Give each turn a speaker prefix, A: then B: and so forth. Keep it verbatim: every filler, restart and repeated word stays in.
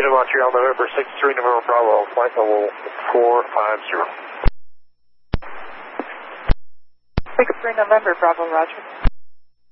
A: to Montreal, November six three, November Bravo, flight level four five zero.
B: six three November Bravo, Roger.